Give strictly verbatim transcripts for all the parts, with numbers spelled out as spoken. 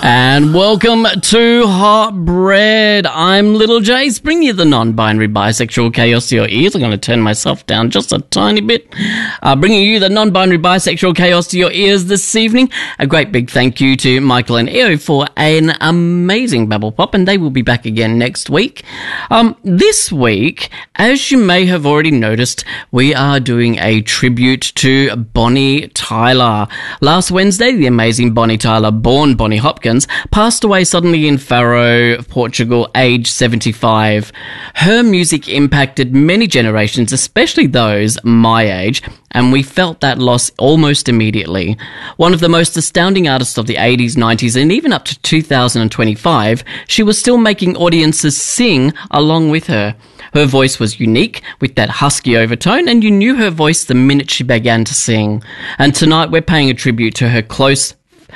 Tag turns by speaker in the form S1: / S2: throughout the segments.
S1: And welcome to Hot Bread. I'm Little Jace, bringing you the non-binary bisexual chaos to your ears. I'm going to turn myself down just a tiny bit. Uh, bringing you the non-binary bisexual chaos to your ears this evening. A great big thank you to Michael and Eo for an amazing Babble Pop, and they will be back again next week. Um, this week, as you may have already noticed, we are doing a tribute to Bonnie Tyler. Last Wednesday, the amazing Bonnie Tyler, born Bonnie Hopkins, passed away suddenly in Faro, Portugal, aged seventy-five. Her music impacted many generations, especially those my age, and we felt that loss almost immediately. One of the most astounding artists of the eighties, nineties, and even up to two thousand twenty-five, she was still making audiences sing along with her. Her voice was unique, with that husky overtone, and you knew her voice the minute she began to sing. And tonight we're paying a tribute to her close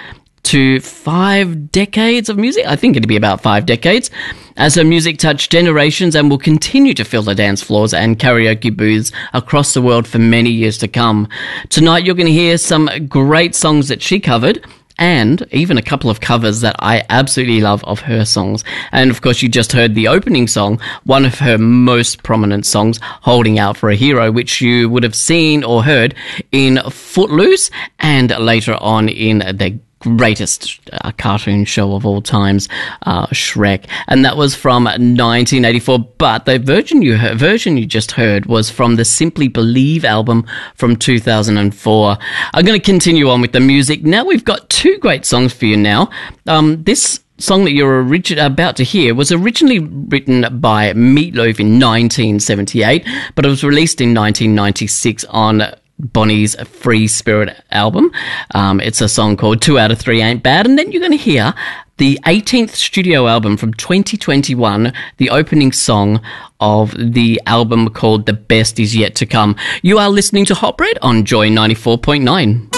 S1: to five decades of music. I think it'd be about five decades, as her music touched generations and will continue to fill the dance floors and karaoke booths across the world for many years to come. Tonight you're going to hear some great songs that she covered, and even a couple of covers that I absolutely love of her songs. And of course, you just heard the opening song, one of her most prominent songs, Holding Out for a Hero, which you would have seen or heard in Footloose and later on in the greatest uh, cartoon show of all times, uh, Shrek, and that was from nineteen eighty-four. But the version you heard, version you just heard was from the Simply Believe album from two thousand four. I'm going to continue on with the music. Now we've got two great songs for you now. Um, this song that you're origi- about to hear was originally written by Meatloaf in nineteen seventy-eight, but it was released in nineteen ninety-six on Bonnie's Free Spirit album. Um, it's a song called Two Out of Three Ain't Bad. And then you're going to hear the eighteenth studio album from twenty twenty-one, the opening song of the album called The Best Is Yet to Come. You are listening to Hot Bread on Joy ninety-four point nine.